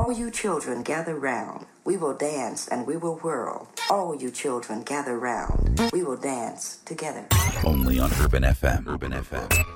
All you children gather round. We will dance and we will whirl. All you children gather round. We will dance together. Only on Urban FM. Urban FM.